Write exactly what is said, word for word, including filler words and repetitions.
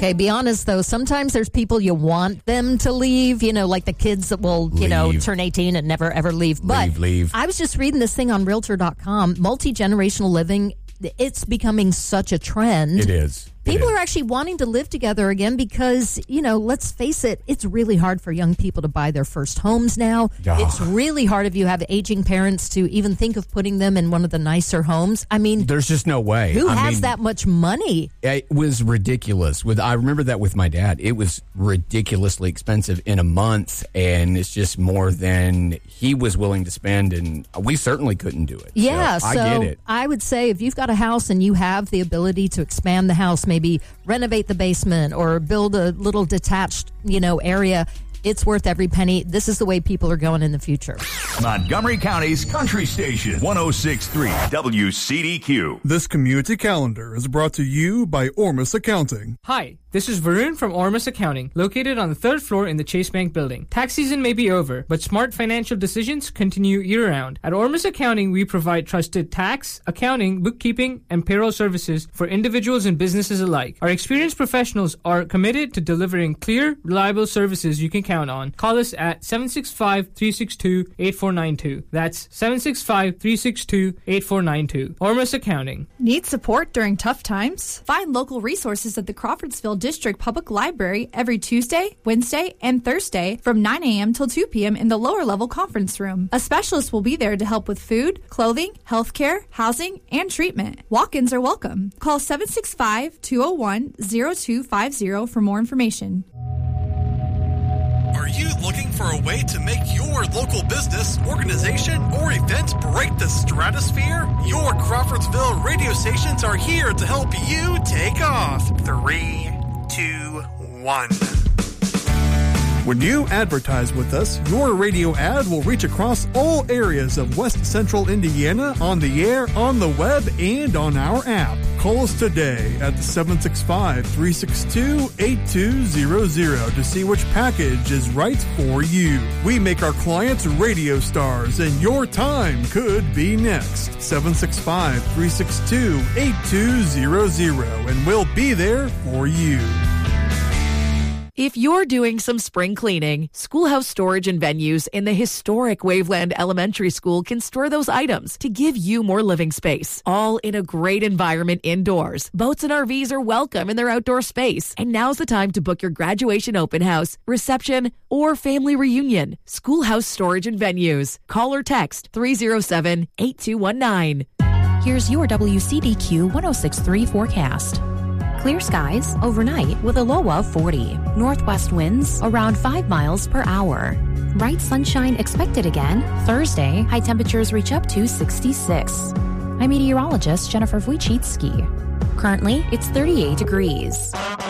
Okay, be honest, though. Sometimes there's people you want them to leave, you know, like the kids that will, you Leave. know, turn eighteen and never, ever leave. But Leave, leave. I was just reading this thing on Realtor dot com. Multi-generational living, it's becoming such a trend. It is. People It is. are actually wanting to live together again because, you know, let's face it, it's really hard for young people to buy their first homes now. Oh. It's really hard if you have aging parents to even think of putting them in one of the nicer homes. I mean, There's just no way. who I has mean, that much money? It was ridiculous. With I remember that with my dad. It was ridiculously expensive in a month, and it's just more than he was willing to spend, and we certainly couldn't do it. Yeah, so, so I get it. I would say if you've got a house and you have the ability to expand the house, maybe renovate the basement or build a little detached, you know, area, it's worth every penny. This is the way people are going in the future. Montgomery County's Country Station, one oh six point three W C D Q. This community calendar is brought to you by Ormus Accounting. Hi, this is Varun from Ormus Accounting, located on the third floor in the Chase Bank building. Tax season may be over, but smart financial decisions continue year-round. At Ormus Accounting, we provide trusted tax, accounting, bookkeeping, and payroll services for individuals and businesses alike. Our experienced professionals are committed to delivering clear, reliable services you can count on. Call us at seven six five, three six two, eight four nine two. That's seven six five, three six two, eight four nine two. Ormus Accounting. Need support during tough times? Find local resources at the Crawfordsville District Public Library every Tuesday, Wednesday, and Thursday from nine a.m. till two p.m. in the lower level conference room. A specialist will be there to help with food, clothing, healthcare, housing, and treatment. Walk-ins are welcome. Call seven six five, two oh one, oh two five oh for more information. Are you looking for a way to make your local business, organization, or event break the stratosphere? Your Crawfordsville radio stations are here to help you take off. Three, two, one. When you advertise with us, your radio ad will reach across all areas of West Central Indiana on the air, on the web, and on our app. Call us today at seven six five, three six two, eight two zero zero to see which package is right for you. We make our clients radio stars, and your time could be next. seven six five, three six two, eight two zero zero, and we'll be there for you. If you're doing some spring cleaning, Schoolhouse Storage and Venues in the historic Waveland Elementary School can store those items to give you more living space, all in a great environment indoors. Boats and R Vs are welcome in their outdoor space. And now's the time to book your graduation open house, reception, or family reunion. Schoolhouse Storage and Venues. Call or text three oh seven, eight two one nine. Here's your W C D Q one oh six point three forecast. Clear skies overnight with a low of forty. Northwest winds around five miles per hour. Bright sunshine expected again Thursday. High temperatures reach up to sixty-six. I'm meteorologist Jennifer Wojcicki. Currently, it's thirty-eight degrees.